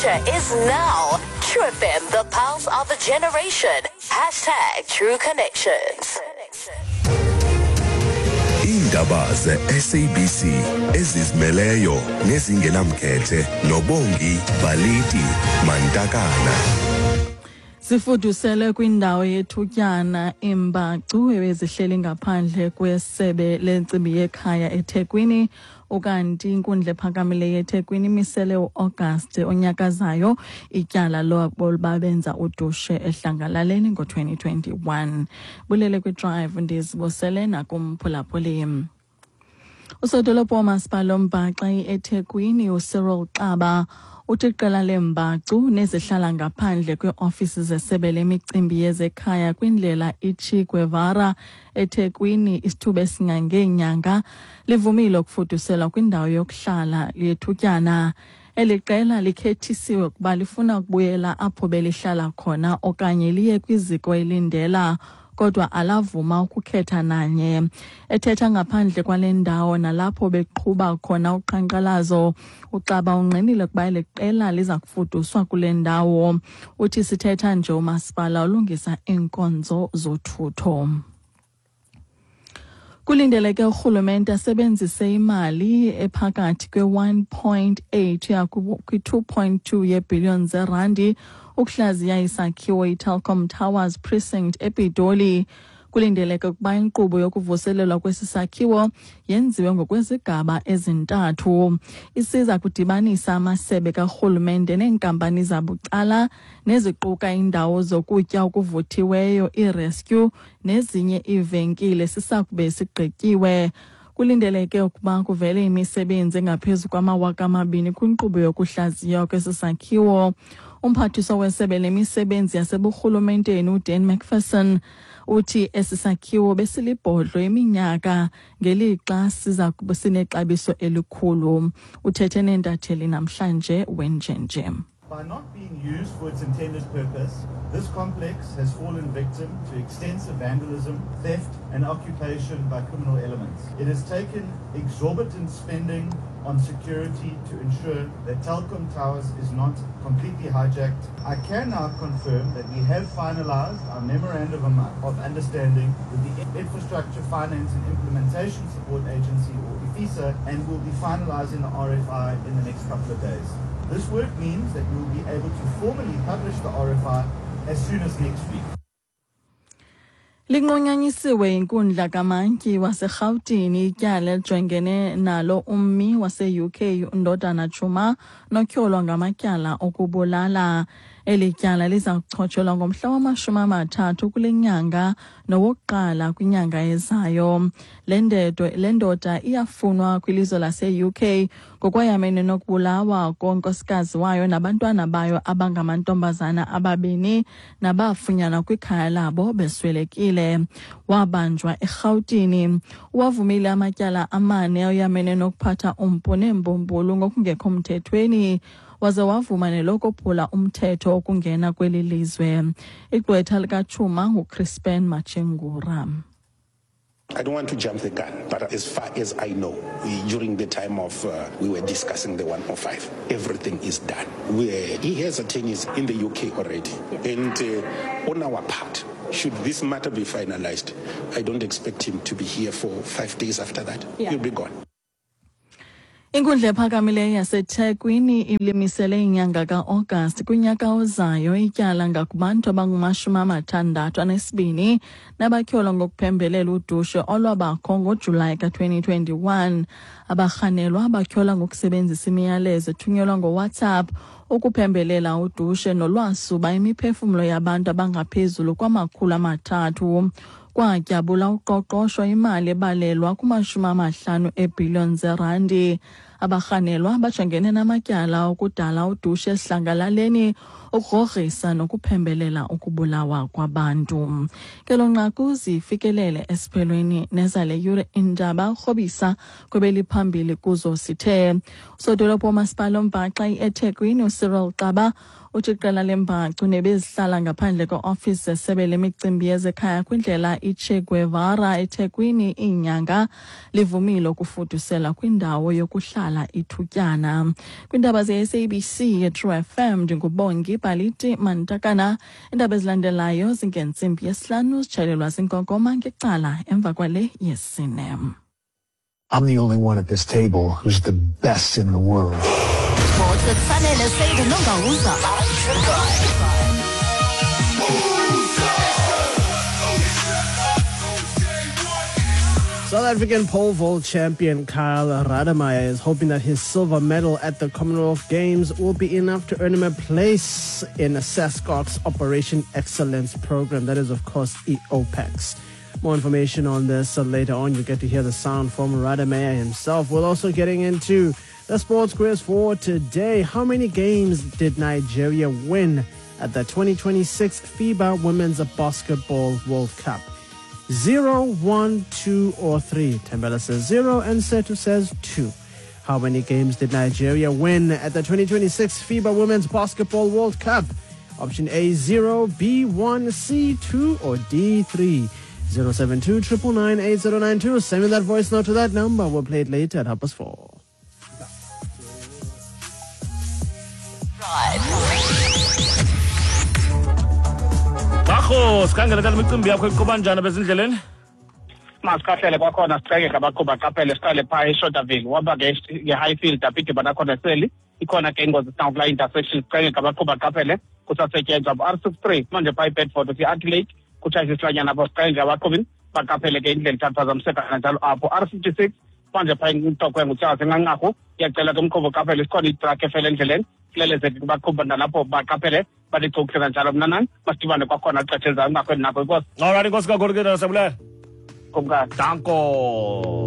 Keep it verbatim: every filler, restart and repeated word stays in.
future is now. True F M, the pulse of a generation. Hashtag True Connections. Indaba ze-S A B C ezizimeleyo nezingenamkhethe noBongi Baliti Mantakana. Sifudusele kwindawo yethutyana iMbacu ebezihleli ngaphandle kwesebe lenkcibi yekhaya eThekwini ukanti inkundla ephakamileyo eThekwini imisele uAugust onyakazayo ityala lobo babenza udushe ehlangalaleni ngo-twenty twenty-one. Bulele kwi-drive ndizibosele nakumphulaphuli. Usodolophu womasipala oMbaxa eThekwini uCyril Xaba uthi iqela leMbacu nezihlala ngaphandle kweofisi zesebe lemicimbi yezekhaya kwindlela iChe Guevara eThekwini isithuba esingangeenyanga livumile ukufuduselwa kwindawo yokuhlala yethutyana. Eli qela likhethisiwe ukuba lifuna ukubuyela apho belihlala khona okanye liye kwiziko elindela kodwa alavuma ukukhetha nanye. Ethetha ngaphandle kwale ndawo nalapho beqhuba khona uqhankqalazo, uXaba unqinile ukuba eli qela liza kufuduswa kule ndawo. Uthi sithetha nje umasipala ulungisa iinkonzo zothutho. Kulindeleke urhulumente asebenzise imali ephakathi kwe-one point eight ya kwi-two point two yeebhiliyoni zerandi ukuhlaziya isakhiwo iTelkom Towers Precinct ePitoli. Kulindeleke ukuba inkqubo yokuvuselelwa kwesi sakhiwo yenziwe ngokwezigaba ezintathu. Isiza kudibanisa amasebe karhulumente neenkampani zabucala neziquka indawo zokutya okuvuthiweyo iRescue nezinye iivenkile sisakube sigqityiwe. Kulindeleke ukuba kuvele imisebenzi engaphezu kwamawaka amabini kwinkqubo yokuhlaziywa kwesi sakhiwo. Umphathiswa wesebe lemisebenzi yaseburhulumenteni uDan McPherson uthi esi sakhiwo besilibhodlo iminyaka ngelixa siza kuba sinexabiso elikhulu. Uthethe nentatheli namhlanje wenjenje. By not being used for its intended purpose, this complex has fallen victim to extensive vandalism, theft and occupation by criminal elements. It has taken exorbitant spending on security to ensure that Telkom Towers is not completely hijacked. I can now confirm that we have finalized our Memorandum of Understanding with the Infrastructure Finance and Implementation Support Agency, or IFISA, and will be finalizing the R F I in the next couple of days. This work means that we will be able to formally publish the R F I as soon as next week. Linqunyanyisiwe inkundla kaMantyi waseRhawutini ityala elijongene nalo ummi wase-U K uNdodana Chuma notyholwa ngamatyala okubulala. Eli tyala liza kuchotshelwa ngomhla wamashumi amathathu kule nyanga nowokuqala kwinyanga ezayo. Le ndoda iyafunwa kwilizwe lase-U K ngokwayamene nokubulawa konkosikazi wayo nabantwana bayo abangamantombazana ababini nabafunyanwa kwikhaya labo beswelekile. Wabanjwa eRhawutini. Wavumile amatyala amane oyamene nokuphatha umpu neembumbulu ngokungekho mthethweni waze wavuma nelokophula umthetho okungena kweli lizwe. Igqwetha likaChuma nguCrispin Machengura. I don't want to jump the gun, but as far as I know, we, during the time of uh, we were discussing the one oh five, everything is done. We, uh, he has attorneys in the U K already, and uh, on our part, should this matter be finalized, I don't expect him to be here for five days after that. Yeah. He'll be gone. Inkundla ephakamileyo yaseThekwini ilimisele inyanga kaAugust kunyaka ozayo ityala ngakubantu abangumashumi amathandathu anesibini nabatyholwa ngokuphembelela udushe olwabakho ngoJulayi ka-twenty twenty-one. Abarhanelwa abatyholwa ngokusebenzisa imiyalezo ethunyelwa ngoWhatsApp ukuphembelela udushe nolwasuba imiphefumlo yabantu abangaphezulu kwamakhulu amathathu. Kwatyabula uqoqosho imali ebalelwa kumashumi amahlanu eebhiliyoni zerandi. Abarhanelwa bajongene namatyala okudala udushe esihlangalaleni ukugrogrisa nokuphembelela ukubulawa kwabantu. Ke lo nqaku zifikelele esiphelweni nezale yure indaba urhobisa kwebeli phambili kuzo sithe usodolophu masipala uMbaxa eThekwini uCyril Xaba uthi iqela leMbacu nebezihlala ngaphandle kwe-office zesebe lemicimbi yezekhaya kwindlela iChe Guevara eThekwini inyanga livumile ukufudusela kwindawo yokuhlala ithutyana. Kwindaba ze-S A B C ye-True F M ndingubongi Baliti Mantakana. Indaba ezilandelayo zingentsimbi yesihlanu zitshayelelwa zinkokoma ngecala emva kwale yesine. I'm the only one at this table who's the best in the world. South African pole vault champion Kyle Rademacher is hoping that his silver medal at the Commonwealth Games will be enough to earn him a place in SASCOC's Operation Excellence program. That is, of course, E O P E X. More information on this uh, later on. You get to hear the sound from Rademacher himself. We're also getting into the sports quiz for today. How many games did Nigeria win at the twenty twenty-six FIBA Women's Basketball World Cup? Zero, one, two, or three. Tembela says zero and Setu says two. How many games did Nigeria win at the twenty twenty-six FIBA Women's Basketball World Cup? Option A, zero, B, one, C, two, or D, three. zero seven two, nine nine nine, eight zero nine two. Send me that voice note to that number. We'll play it later at half past four. Bakho sikhangele kale micimbi yakho iqobanjana bezindleleni. Masikahlele kwakhona siceke ngabaqhuba qaphele siqale pha eShotaville waba ke nge-Highfield apite banakhona seli ikhona ke ingozi Soundline intersection siceke ngabaqhuba qaphele kusasetyenzwa R sixty-three manje pha eBedford usi-Adelaide kutshayisa isilwanyana apho siceke ngabaqhubi baqaphele ke indlela ithathu phazamiseka njalo apho R fifty-six manje pha intokwe ngutshasa enqanqaku iyacela ke umqhubi qaphele sikhona itruck efele endleleni silelezeke kubaqhuba nalapho baqaphele balicokisela njalo mnanani masidibane kwakhona xesha ezayo ngakho nako inkosi. Alright, inkosi kakhulu ke nasabulala. Kumkani. Danko.